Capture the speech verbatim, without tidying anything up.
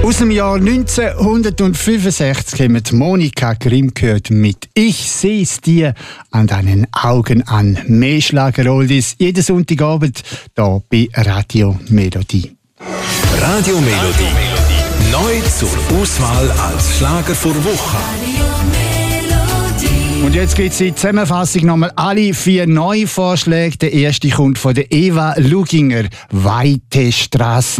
Aus dem Jahr neunzehnhundertfünfundsechzig haben wir Monika Grimm gehört mit «Ich seh's dir an deinen Augen an». Mehr Schlager-Oldies jeden Sonntagabend hier bei Radio Melodie. Radio Melodie. Neu zur Auswahl als Schlager vor Woche. Und jetzt gibt es in Zusammenfassung nochmal alle vier neue Vorschläge. Der erste kommt von der Eva Luginger, «Weite Straßen».